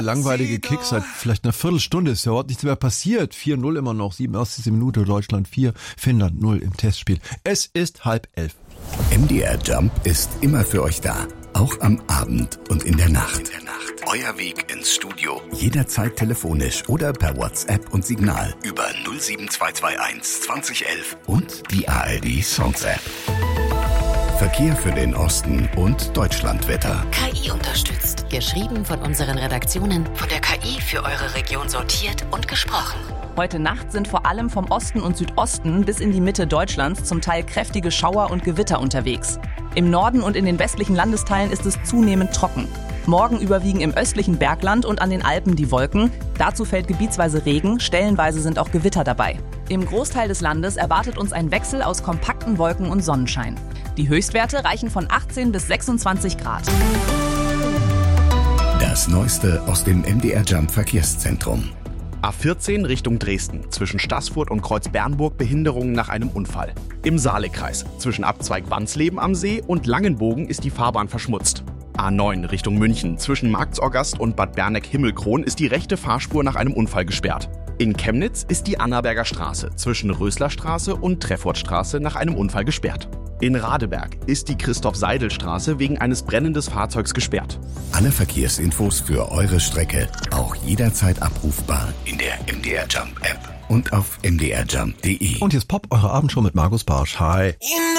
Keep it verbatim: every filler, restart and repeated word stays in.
Langweilige Kick seit vielleicht einer Viertelstunde. Ist ja überhaupt nichts mehr passiert. vier null immer noch, siebenundachtzigste Minute, Deutschland vier, Finnland null im Testspiel. Es ist halb elf. M D R Jump ist immer für euch da. Auch am Abend und in der Nacht. Euer Weg ins Studio. Jederzeit telefonisch oder per WhatsApp und Signal über null sieben zwei zwei eins zwanzig elf und die A R D Songs App. Verkehr für den Osten und Deutschlandwetter. K I unterstützt. Geschrieben von unseren Redaktionen, von der K I für eure Region sortiert und gesprochen. Heute Nacht sind vor allem vom Osten und Südosten bis in die Mitte Deutschlands zum Teil kräftige Schauer und Gewitter unterwegs. Im Norden und in den westlichen Landesteilen ist es zunehmend trocken. Morgen überwiegen im östlichen Bergland und an den Alpen die Wolken. Dazu fällt gebietsweise Regen, stellenweise sind auch Gewitter dabei. Im Großteil des Landes erwartet uns ein Wechsel aus kompakten Wolken und Sonnenschein. Die Höchstwerte reichen von achtzehn bis sechsundzwanzig Grad. Das Neueste aus dem M D R Jump Verkehrszentrum. A vierzehn Richtung Dresden, zwischen Staßfurt und Kreuz-Bernburg Behinderungen nach einem Unfall. Im Saalekreis, zwischen Abzweig Wansleben am See und Langenbogen ist die Fahrbahn verschmutzt. A neun Richtung München, zwischen Marktsorgast und Bad Berneck-Himmelkron ist die rechte Fahrspur nach einem Unfall gesperrt. In Chemnitz ist die Annaberger Straße zwischen Röslerstraße und Treffortstraße nach einem Unfall gesperrt. In Radeberg ist die Christoph-Seidel-Straße wegen eines brennenden Fahrzeugs gesperrt. Alle Verkehrsinfos für eure Strecke auch jederzeit abrufbar in der M D R Jump App und auf m d r jump punkt d e. Und jetzt Pop, eure Abendshow mit Markus Barsch. Hi.